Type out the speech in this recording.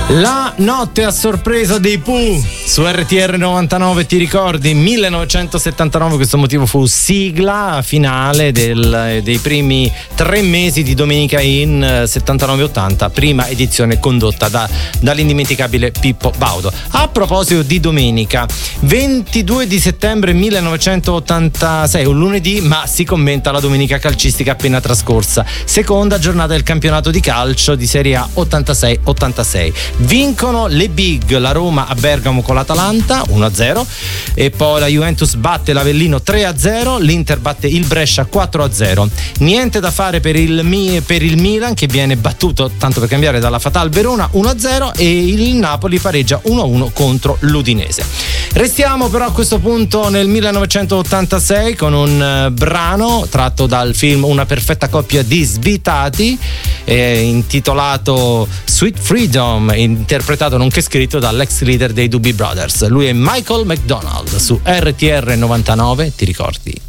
La notte a sorpresa dei Pooh su RTR 99, ti ricordi? 1979, questo motivo fu sigla finale dei primi 3 mesi di Domenica in 79-80, prima edizione condotta dall'indimenticabile Pippo Baudo. A proposito di domenica, 22 di settembre 1986, un lunedì, ma si commenta la domenica calcistica appena trascorsa, seconda giornata del campionato di calcio di Serie A 86-86. Vincono le big, la Roma a Bergamo con l'Atalanta 1-0 e poi la Juventus batte l'Avellino 3-0, l'Inter batte il Brescia 4-0. Niente da fare per il Milan, che viene battuto, tanto per cambiare, dalla Fatal Verona 1-0, e il Napoli pareggia 1-1 contro l'Udinese. Restiamo però a questo punto nel 1986 con un brano tratto dal film Una perfetta coppia di svitati, intitolato Sweet Freedom, interpretato nonché scritto dall'ex leader dei Doobie Brothers. Lui è Michael McDonald su RTR 99, ti ricordi?